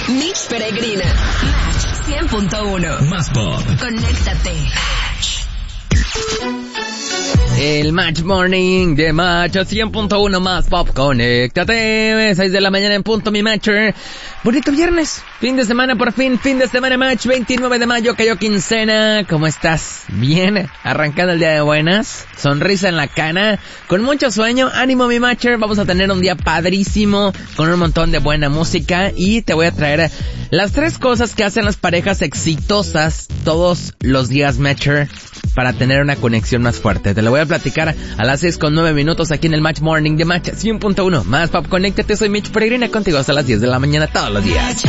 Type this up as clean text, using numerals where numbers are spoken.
Mitch Peregrina. Match 100.1. Más pop. Conéctate. El Match Morning de Match 100.1 Más Pop. Conéctate. 6 de la mañana en punto, mi Matcher. Bonito viernes. Fin de semana por fin. Fin de semana Match. 29 de mayo cayó quincena. ¿Cómo estás? Bien. Arrancando el día de buenas. Sonrisa en la cara. Con mucho sueño. Ánimo, mi Matcher. Vamos a tener un día padrísimo. Con un montón de buena música. Y te voy a traer las 3 cosas que hacen las parejas exitosas todos los días, Matcher, para tener una conexión más fuerte. Te lo voy a platicar a las 6:09 aquí en el Match Morning de Match 100.1 Más Pop. Conéctate, soy Mitch Peregrina, contigo hasta las 10 de la mañana todos los días.